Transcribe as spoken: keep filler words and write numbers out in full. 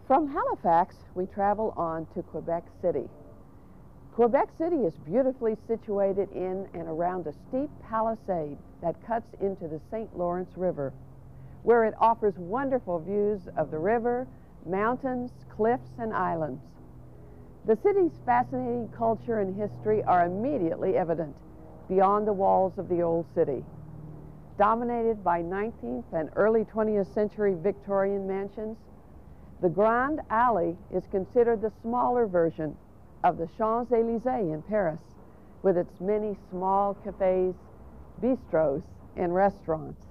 From Halifax, we travel on to Quebec City. Quebec City is beautifully situated in and around a steep palisade that cuts into the Saint Lawrence River, where it offers wonderful views of the river, mountains, cliffs, and islands. The city's fascinating culture and history are immediately evident beyond the walls of the old city. Dominated by nineteenth and early twentieth century Victorian mansions, the Grande Allée is considered the smaller version of the Champs-Élysées in Paris, with its many small cafes, bistros, and restaurants.